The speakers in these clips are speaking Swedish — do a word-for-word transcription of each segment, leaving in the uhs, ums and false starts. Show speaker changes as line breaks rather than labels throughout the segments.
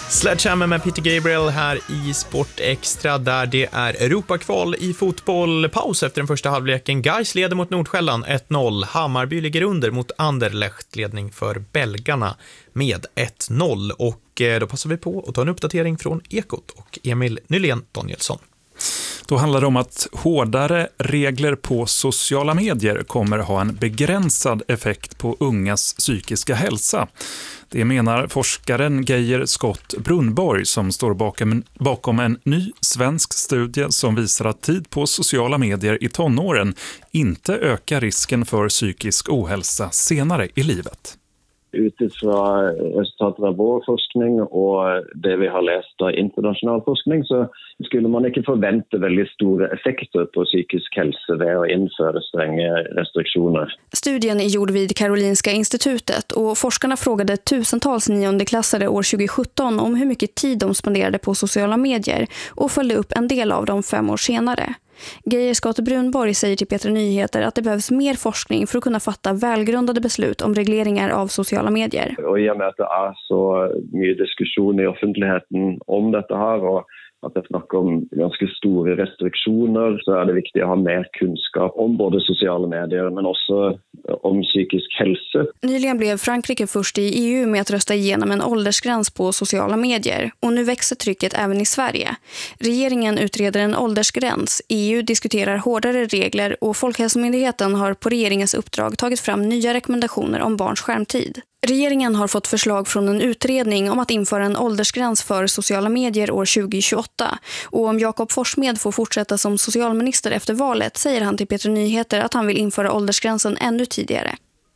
Sledgehammer med Peter Gabriel här i Sport Extra, där det är Europakval i fotboll. Paus efter den första halvleken. Gais leder mot Nordsjälland ett noll. Hammarby ligger under mot Anderlecht, ledning för belgarna med ett noll. Och då passar vi på att ta en uppdatering från Ekot och Emil Nylén Danielsson.
Då handlar det om att hårdare regler på sociala medier kommer ha en begränsad effekt på ungas psykiska hälsa. Det menar forskaren Geir Scott Brunnborg, som står bakom, bakom en ny svensk studie som visar att tid på sociala medier i tonåren inte ökar risken för psykisk ohälsa senare i livet.
Utifrån resultatet av vår forskning och det vi har läst av internationell forskning så skulle man inte förvänta väldigt stora effekter på psykisk hälsa ved att införa stränga restriktioner.
Studien är gjord vid Karolinska institutet och forskarna frågade tusentals niondeklassare år tjugo sjutton om hur mycket tid de spenderade på sociala medier och följde upp en del av dem fem år senare. Geir Scott Brunnborg säger till P tre Nyheter att det behövs mer forskning för att kunna fatta välgrundade beslut om regleringar av sociala medier.
Och i och med att det är så mycket diskussion i offentligheten om detta här och att det snackar om ganska stora restriktioner, så är det viktigt att ha mer kunskap om både sociala medier men också om psykisk hälsa.
Nyligen blev Frankrike först i E U med att rösta igenom en åldersgräns på sociala medier och nu växer trycket även i Sverige. Regeringen utreder en åldersgräns, E U diskuterar hårdare regler och Folkhälsomyndigheten har på regeringens uppdrag tagit fram nya rekommendationer om barns skärmtid. Regeringen har fått förslag från en utredning om att införa en åldersgräns för sociala medier år tjugo tjugoåtta. Och om Jakob Forssmed får fortsätta som socialminister efter valet säger han till P tre Nyheter att han vill införa åldersgränsen ännu tidigare.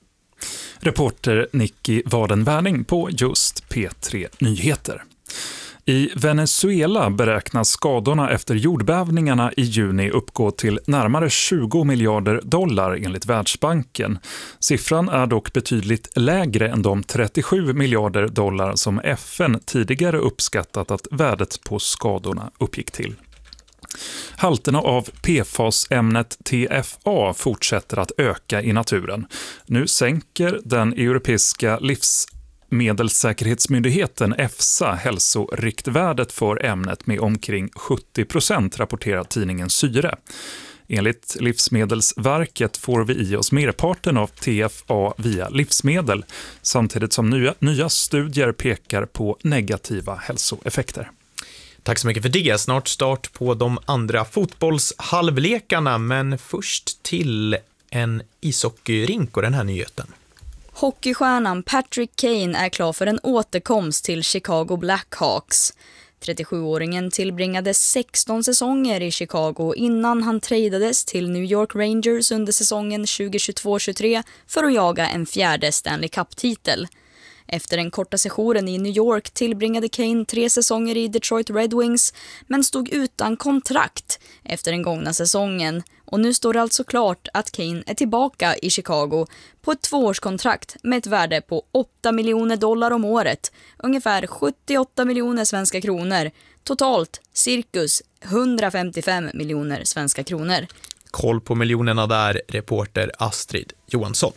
Reporter Nicky Wadenvärning på just P tre Nyheter. I Venezuela beräknas skadorna efter jordbävningarna i juni uppgå till närmare tjugo miljarder dollar enligt Världsbanken. Siffran är dock betydligt lägre än de trettiosju miljarder dollar som F N tidigare uppskattat att värdet på skadorna uppgick till. Halterna av P F A S-ämnet T F A fortsätter att öka i naturen. Nu sänker den europeiska livs Medelssäkerhetsmyndigheten E F S A hälsoriktvärdet för ämnet med omkring sjuttio procent, rapporterar tidningen Syre. Enligt Livsmedelsverket får vi i oss merparten av T F A via livsmedel, samtidigt som nya, nya studier pekar på negativa hälsoeffekter.
Tack så mycket för det. Snart start på de andra fotbollshalvlekarna, men först till en ishockeyrink och den här nyheten.
Hockeystjärnan Patrick Kane är klar för en återkomst till Chicago Blackhawks. trettiosjuåringen tillbringade sexton säsonger i Chicago innan han tradades till New York Rangers under säsongen tjugo tjugotvå tjugotre för att jaga en fjärde Stanley Cup-titel. Efter den korta sessionen i New York tillbringade Kane tre säsonger i Detroit Red Wings men stod utan kontrakt efter den gångna säsongen. Och nu står det alltså klart att Kane är tillbaka i Chicago på ett tvåårskontrakt med ett värde på åtta miljoner dollar om året. Ungefär sjuttioåtta miljoner svenska kronor. Totalt cirkus hundrafemtiofem miljoner svenska kronor.
Koll på miljonerna där, reporter Astrid Johansson.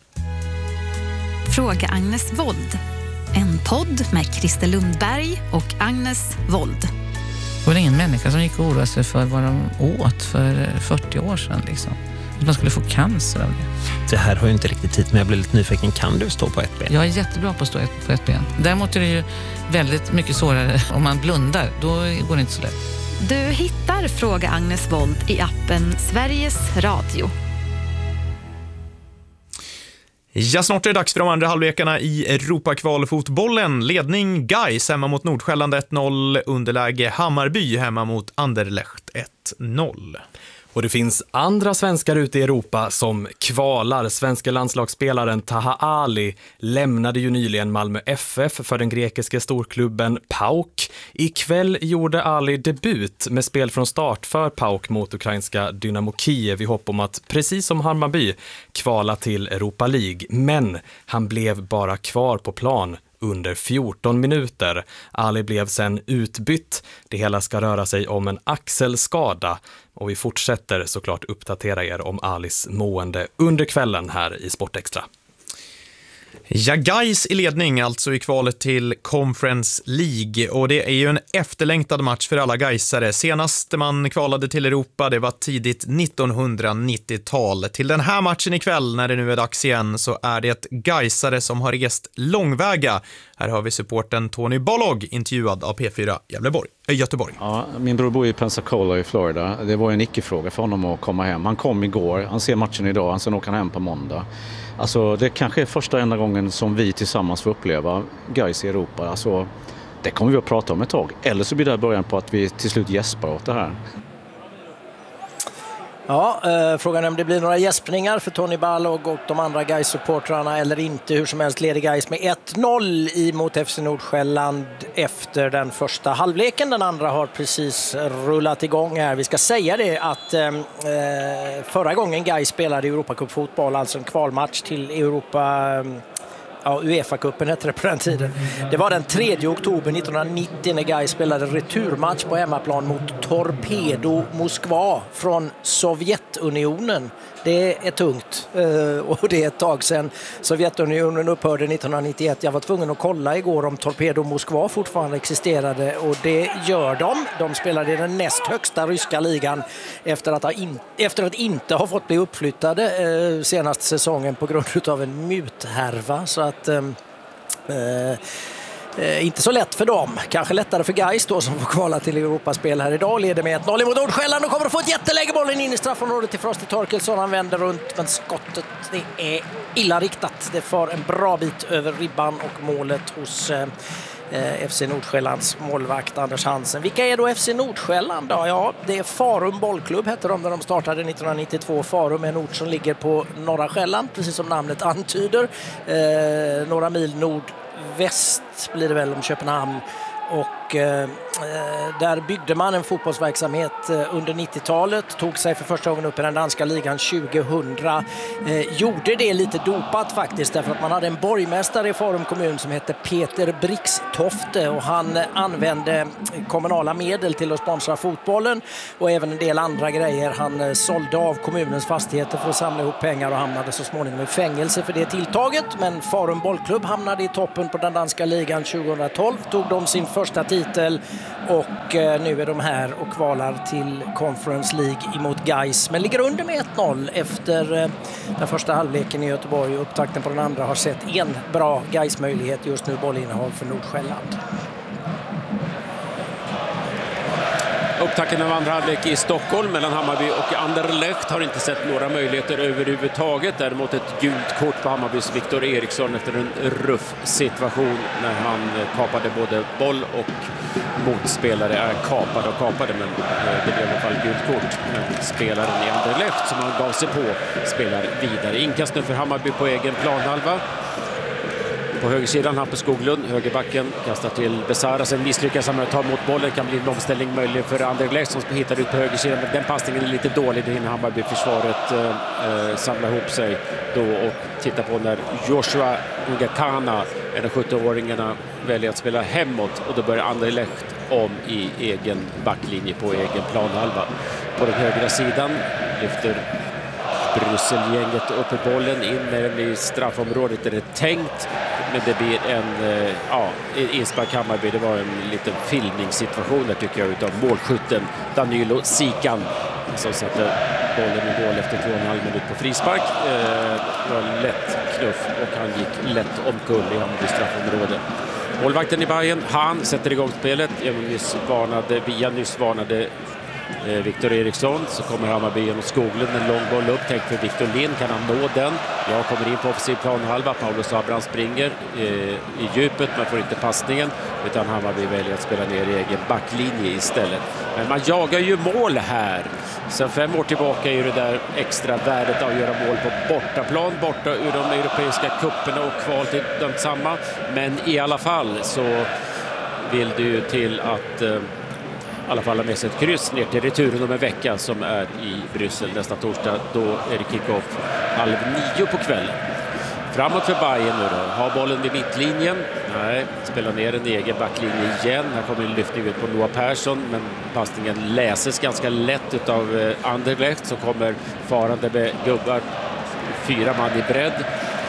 Fråga Agnes Wold. En podd med Christer Lundberg och Agnes Wold.
Det var ingen människa som gick och oroade sig för vad de åt för fyrtio år sedan. Liksom. Att man skulle få cancer av det.
Det här har ju inte riktigt tid, men jag blir lite nyfiken. Kan du stå på ett ben?
Jag är jättebra på att stå på ett ben. Däremot är det ju väldigt mycket svårare om man blundar. Då går det inte så lätt.
Du hittar Fråga Agnes Wold i appen Sveriges Radio.
Ja, snart är det dags för de andra halvlekarna i Europakvalfotbollen. Ledning Gais hemma mot Nordsjälland ett noll, underläge Hammarby hemma mot Anderlecht ett noll.
Och det finns andra svenskar ute i Europa som kvalar. Svenska landslagsspelaren Taha Ali lämnade ju nyligen Malmö F F för den grekiska storklubben PAOK. Ikväll gjorde Ali debut med spel från start för PAOK mot ukrainska Dynamo Kiev i hopp om att, precis som Hammarby, kvala till Europa League. Men han blev bara kvar på plan under fjorton minuter. Ali blev sen utbytt. Det hela ska röra sig om en axelskada. Och vi fortsätter såklart uppdatera er om Alis mående under kvällen här i Sport Extra.
Ja, Gais i ledning alltså i kvalet till Conference League, och det är ju en efterlängtad match för alla Gaisare. Senast man kvalade till Europa, det var tidigt nittonhundranittiotal. Till den här matchen ikväll, när det nu är dags igen, så är det ett Gaisare som har rest långväga. Här har vi supporten Tony Ballog intervjuad av P fyra Gävleborg, äh, Göteborg.
Ja, min bror bor i Pensacola i Florida. Det var en icke-fråga för honom att komma hem. Han kom igår, han ser matchen idag, han sen åker hem på måndag. Alltså det kanske är första enda gången som vi tillsammans får uppleva Gais i Europa. Alltså, det kommer vi att prata om ett tag. Eller så blir det början på att vi till slut gäspar åt det här.
Ja, eh, frågan är om det blir några gäspningar för Tony Ballog och de andra Gais-supportrarna eller inte. Hur som helst leder Gais med ett noll emot F C Nordsjälland efter den första halvleken. Den andra har precis rullat igång här. Vi ska säga det att eh, förra gången Gais spelade i Europacup-fotboll, alltså en kvalmatch till Europa... Eh, Ja, UEFA-cupen hette det på den tiden. Det var den tredje oktober nittonhundranittio när Gais spelade returmatch på hemmaplan mot Torpedo Moskva från Sovjetunionen. Det är tungt och det är ett tag sedan. Sovjetunionen upphörde nittonhundranittioett. Jag var tvungen att kolla igår om Torpedo Moskva fortfarande existerade, och det gör de. De spelade i den näst högsta ryska ligan efter att, ha in, efter att inte ha fått bli uppflyttade eh, senaste säsongen på grund av en muthärva. Så att... Eh, eh, Eh, inte så lätt för dem. Kanske lättare för Gais då, som får kvala till Europaspel här idag. Leder med ett noll mot Nordsjälland och kommer att få ett jätteläge. Bollen in i straffområdet till Frosty Torkelsson. Han vänder runt, men skottet det är illa riktat. Det får en bra bit över ribban och målet hos eh, F C Nordsjällands målvakt Anders Hansen. Vilka är då F C Nordsjälland då? Ja, det är Farum bollklubb hette de när de startade nittonhundranittiotvå. Farum är en ort som ligger på norra Själland, precis som namnet antyder. Eh, några mil nord väst blir det väl om Köpenhamn, och eh, där byggde man en fotbollsverksamhet eh, under nittiotalet, tog sig för första gången upp i den danska ligan tjugohundra. Eh, gjorde det lite dopat faktiskt, därför att man hade en borgmästare i Farum kommun som hette Peter Brixtofte, och han eh, använde kommunala medel till att sponsra fotbollen och även en del andra grejer. Han eh, sålde av kommunens fastigheter för att samla ihop pengar och hamnade så småningom i fängelse för det tilltaget. Men Farum bollklubb hamnade i toppen på den danska ligan tjugohundratolv, tog de sin första titel, och eh, nu är de här och kvalar till Conference League emot Gais, men ligger under med ett noll efter eh, den första halvleken i Göteborg, och upptakten på den andra har sett en bra Gais-möjlighet just nu, bollinnehav för Nordsjälland.
Upptacken av andra halvlek i Stockholm mellan Hammarby och Anderlecht har inte sett några möjligheter överhuvudtaget. Däremot ett gult kort på Hammarbys Viktor Eriksson efter en ruff situation när han kapade både boll och motspelare. Är kapad och kapade, men det blev i alla fall gult kort. Men spelaren i Anderlecht som han gav sig på spelar vidare. Inkast nu för Hammarby på egen planhalva. På högersidan Hampus Skoglund, högerbacken, kastar till Besara, sen misslyckas han med att ta mot bollen. Kan bli en omställning möjlig för Anderlecht som hittar ut på högersidan, men den passningen är lite dålig. Det hinner Hammarby-försvaret eh, samla ihop sig då och titta på när Joshua Ugakana, en av sjutton-åringarna, väljer att spela hemåt, och då börjar Anderlecht om i egen backlinje på egen planhalva. På den högra sidan lyfter Brysselgänget upp i bollen in med den i straffområdet är det tänkt, men det blir en ja, inspark Hammarby. Det var en liten filmningssituation där tycker jag utav målskytten Danilo Sikan som satte bollen i mål efter två och en halv minut på frispark. Det var en lätt knuff och han gick lätt omkull i Hammarby straffområde. Målvakten i Bayern, han sätter igång spelet. Jag nyss varnade, via nyss varnade Eh, Viktor Eriksson, så kommer Hammarby genom Skoglund, en lång boll upp, tänkt för Viktor Lind, kan han nå den? Jag kommer in på offensiv planhalva, Paulus Abraham springer eh, i djupet, men får inte passningen, utan Hammarby väljer att spela ner i egen backlinje istället. Men man jagar ju mål här. Sen fem år tillbaka är ju det där extra värdet av att göra mål på bortaplan, borta ur de europeiska kupperna och kval till de samma. Men i alla fall så vill det ju till att eh, i alla fall har med sig ett kryss ner till returen om en vecka som är i Bryssel nästa torsdag. Då är det kick-off halv nio på kvällen. Framåt för Bayern nu då. Har bollen vid mittlinjen. Nej, spelar ner en egen backlinje igen. Här kommer en lyftning ut på Noah Persson, men passningen läses ganska lätt av Anderlecht som kommer farande med gubbar. Fyra man i bredd.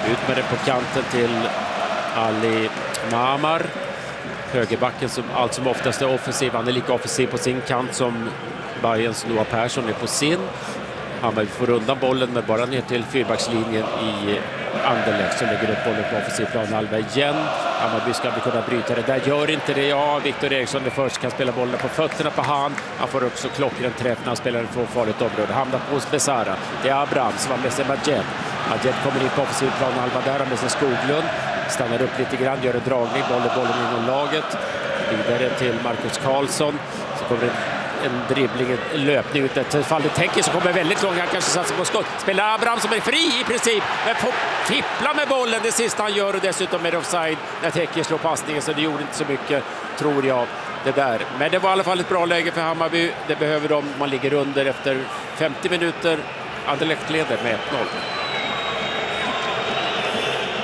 Ut med den på kanten till Ali Mamar. Högerbacken som allt som oftast är offensiv. Han är lika offensiv på sin kant som Bayerns Noah Persson är på sin. Hammarby får undan bollen men bara ner till fyrbackslinjen i Anderlecht som lägger upp bollen på offensiv planhalva igen. Hammarby ska vi kunna bryta det där. Gör inte det. Ja, Viktor Eriksson är först, kan spela bollen på fötterna på han. Han får också klockren träff när han spelar en få farligt område. Hamnar på hos Besara. Det är Abraham som har med sig Majed. Majed kommer in på offensiv planhalva där med sig Skoglund. Stannar upp lite grann, gör en dragning. Bollen, bollen inom laget. Vidare till Marcus Karlsson. Så kommer det en dribbling, en löpning ut ett fall. Det tänker så kommer väldigt långt. Han kanske satsar på skott. Spelar Abraham som är fri i princip. Men får tippla med bollen det sista han gör och dessutom med offside när Tekke slår passningen så det gjorde inte så mycket, tror jag, det där. Men det var i alla fall ett bra läge för Hammarby. Det behöver de. Man ligger under efter femtio minuter. Anderlecht leder med ett noll.